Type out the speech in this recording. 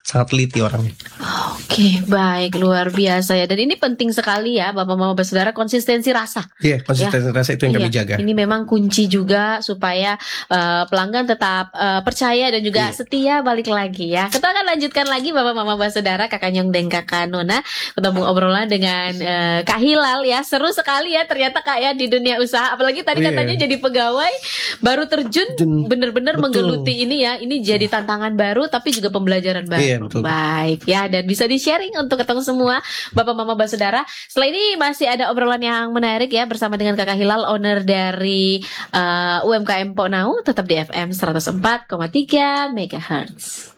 sangat teliti orangnya. Oke, baik, luar biasa ya. Dan ini penting sekali ya, Bapak Mama Bersaudara, konsistensi rasa. Iya, konsistensi rasa itu yang kami jaga. Ini memang kunci juga supaya pelanggan tetap percaya dan juga setia balik lagi ya. Kita akan lanjutkan lagi Bapak Mama Bersaudara, Kakak Nyong dan Kakak Nona. Ketemu obrolan dengan Kak Hilal ya. Seru sekali ya ternyata Kak ya di dunia usaha. Apalagi tadi katanya jadi pegawai baru terjun bener-bener menggeluti ini ya. Ini jadi tantangan baru tapi juga pembelajaran baru. Betul. Baik ya, dan bisa di-sharing untuk ketemu semua Bapak Mama Bersaudara. Setelah ini masih ada obrolan yang menarik ya bersama dengan Kakak Hilal, owner dari UMKM Pok Nau, tetap di FM 104,3 MHz.